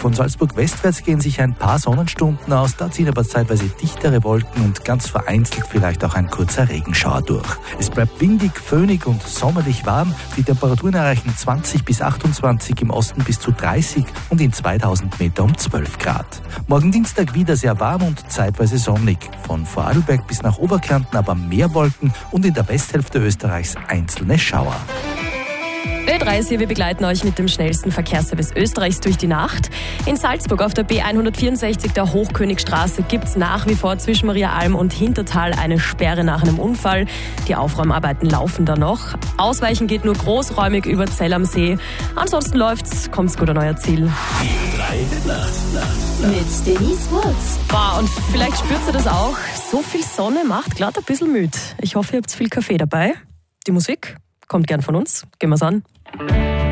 Von Salzburg westwärts gehen sich ein paar Sonnenstunden aus, da ziehen aber zeitweise dichtere Wolken und ganz vereinzelt vielleicht auch ein kurzer Regenschauer durch. Es bleibt windig, föhnig und sommerlich warm. Die Temperaturen erreichen 20 bis 28, im Osten bis zu 30 und in 2000 Meter um 12 Grad. Morgen Dienstag wieder sehr warm und zeitweise sonnig. Von Vorarlberg bis nach Oberkärnten aber mehr Wolken und in der Westhälfte Österreichs einzelne Schauer. Ö3 hier, wir begleiten euch mit dem schnellsten Verkehrsservice Österreichs durch die Nacht. In Salzburg auf der B164 der Hochkönigstraße gibt es nach wie vor zwischen Mariaalm und Hintertal eine Sperre nach einem Unfall. Die Aufräumarbeiten laufen da noch. Ausweichen geht nur großräumig über Zell am See. Ansonsten läuft's, kommt's gut an euer Ziel. Mit Denise Wurz. Wow, und vielleicht spürt ihr das auch. So viel Sonne macht glatt ein bisschen müde. Ich hoffe, ihr habt viel Kaffee dabei. Die Musik kommt gern von uns. Gehen wir's an.